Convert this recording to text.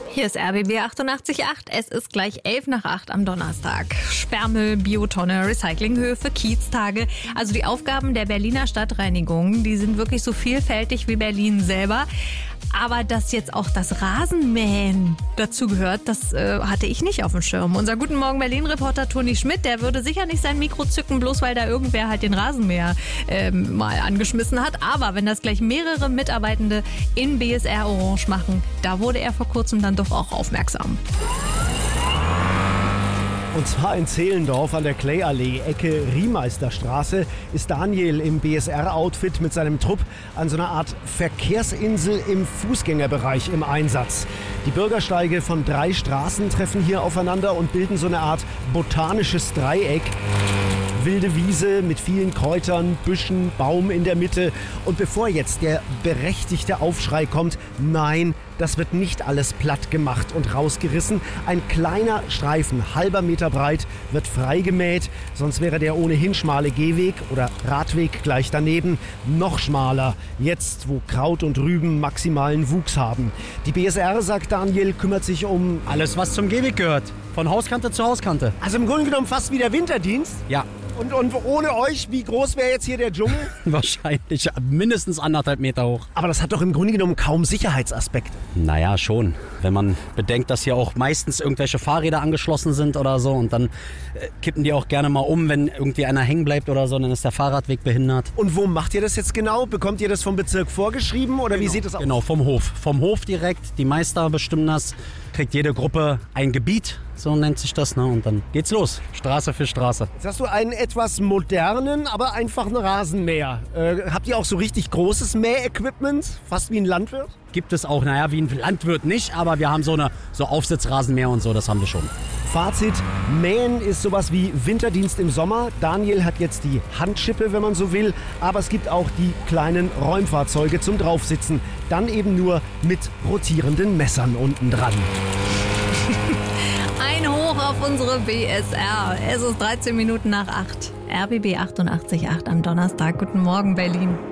Hier ist RBB 88.8. Es ist gleich 7:55 am Donnerstag. Sperrmüll, Biotonne, Recyclinghöfe, Kieztage. Also die Aufgaben der Berliner Stadtreinigung, die sind wirklich so vielfältig wie Berlin selber. Aber dass jetzt auch das Rasenmähen dazu gehört, das hatte ich nicht auf dem Schirm. Unser Guten Morgen Berlin-Reporter Toni Schmidt, der würde sicher nicht sein Mikro zücken, bloß weil da irgendwer halt den Rasenmäher mal angeschmissen hat. Aber wenn das gleich mehrere Mitarbeitende in BSR Orange machen, da wurde er vor kurzem dann doch auch aufmerksam. Und zwar in Zehlendorf an der Klayallee, Ecke Riemeisterstraße, ist Daniel im BSR-Outfit mit seinem Trupp an so einer Art Verkehrsinsel im Fußgängerbereich im Einsatz. Die Bürgersteige von 3 Straßen treffen hier aufeinander und bilden so eine Art botanisches Dreieck. Wilde Wiese mit vielen Kräutern, Büschen, Baum in der Mitte. Und bevor jetzt der berechtigte Aufschrei kommt, nein, das wird nicht alles platt gemacht und rausgerissen. Ein kleiner Streifen, halber Meter breit, wird freigemäht. Sonst wäre der ohnehin schmale Gehweg oder Radweg gleich daneben noch schmaler. Jetzt, wo Kraut und Rüben maximalen Wuchs haben. Die BSR, sagt Daniel, kümmert sich um alles, was zum Gehweg gehört. Von Hauskante zu Hauskante. Also im Grunde genommen fast wie der Winterdienst? Ja. Und ohne euch, wie groß wäre jetzt hier der Dschungel? Wahrscheinlich mindestens 1,5 Meter hoch. Aber das hat doch im Grunde genommen kaum Sicherheitsaspekte. Naja, schon. Wenn man bedenkt, dass hier auch meistens irgendwelche Fahrräder angeschlossen sind oder so und dann kippen die auch gerne mal um, wenn irgendwie einer hängen bleibt oder so, dann ist der Fahrradweg behindert. Und wo macht ihr das jetzt genau? Bekommt ihr das vom Bezirk vorgeschrieben oder Wie sieht das aus? Genau, vom Hof. Vom Hof direkt. Die Meister bestimmen das. Kriegt jede Gruppe ein Gebiet, so nennt sich das, ne? Und dann geht's los. Straße für Straße. Jetzt hast du einen etwas modernen, aber einfachen Rasenmäher. Habt ihr auch so richtig großes Mähequipment? Fast wie ein Landwirt? Gibt es auch, naja, wie ein Landwirt nicht, aber wir haben so Aufsitzrasenmäher und so, das haben wir schon. Fazit, Mähen ist sowas wie Winterdienst im Sommer. Daniel hat jetzt die Handschippe, wenn man so will, aber es gibt auch die kleinen Räumfahrzeuge zum Draufsitzen. Dann eben nur mit rotierenden Messern unten dran. Ein Hoch auf unsere BSR. Es ist 13 Minuten nach 8. RBB 88.8 am Donnerstag. Guten Morgen, Berlin.